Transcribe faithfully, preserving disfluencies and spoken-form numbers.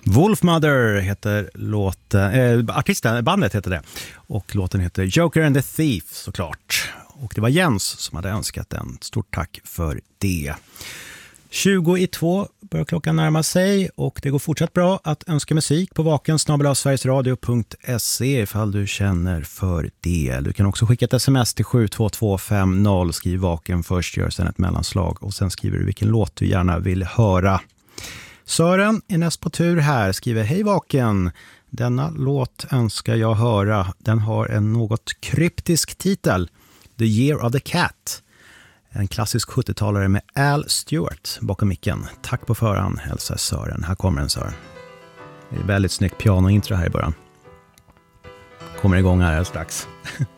Wolfmother heter låten, äh, artisten, bandet heter det. Och låten heter Joker and the Thief såklart. Och det var Jens som hade önskat den. Stort tack för det. tjugo i två börjar klockan närma sig och det går fortsatt bra att önska musik på vaken snabel-a sverigesradio punkt se ifall du känner för det. Du kan också skicka ett sms till sju två två fem noll, skriv vaken först, gör sen ett mellanslag och sen skriver du vilken låt du gärna vill höra. Sören är näst på tur här, skriver hej vaken. Denna låt önskar jag höra. Den har en något kryptisk titel. The Year of the Cat. En klassisk sjuttiotalare med Al Stewart bakom micken. Tack på förhand, hälsar Sören. Här kommer den, Sören. Det är väldigt snyggt pianointro här i början. Kommer igång här strax.